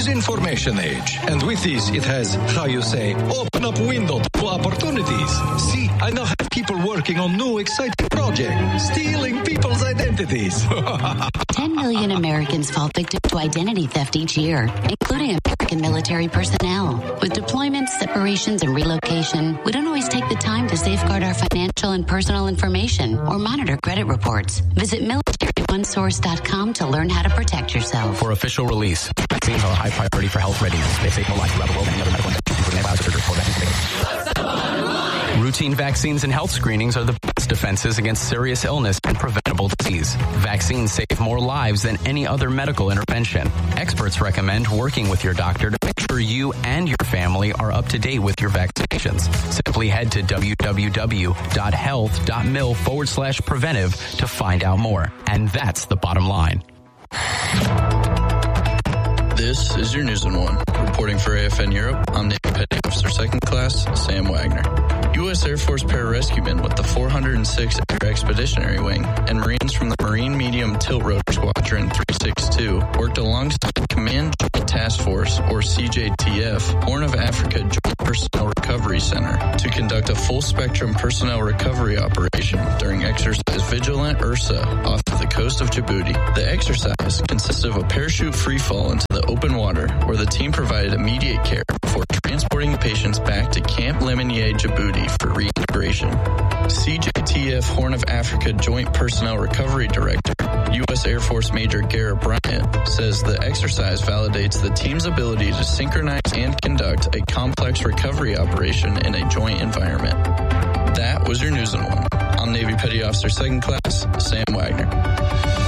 is information age. And with this, it has, how you say, open up window to opportunities. See, I now have people working on new exciting projects, stealing people's identities. 10 million Americans fall victim to identity theft each year, including American military personnel. With deployments, separations, and relocation, we don't always take the time to safeguard our financial and personal information or monitor credit reports. Visit militaryonesource.com to learn how to protect yourself. For official release, vaccines are a high priority for health readiness. They save more lives around the world than any other medical invention, including antibiotics, surgery, or vaccines. Routine vaccines and health screenings are the best defenses against serious illness and preventable disease. Vaccines save more lives than any other medical intervention. Experts recommend working with your doctor to make sure you and your family are up to date with your vaccinations. Simply head to www.health.mil/preventive to find out more. And that's the bottom line. This is your News in One. Reporting for AFN Europe, I'm Navy Petty Officer 2nd Class Sam Wagner. U.S. Air Force pararescuemen with the 406th Air Expeditionary Wing and Marines from the Marine Medium Tilt Rotor Squadron 362 worked alongside Command Joint Task Force, or CJTF, Horn of Africa Joint Personnel Recovery Center to conduct a full-spectrum personnel recovery operation during exercise Vigilant Ursa off the coast of Djibouti. The exercise consisted of a parachute freefall into the open water where the team provided immediate care before transporting the patients back to Camp Lemonnier, Djibouti for reintegration. CJTF Horn of Africa Joint Personnel Recovery Director, U.S. Air Force Major Garrett Bryant, says the exercise validates the team's ability to synchronize and conduct a complex recovery operation in a joint environment. That was your News in One. I'm Navy Petty Officer 2nd Class Sam Wagner.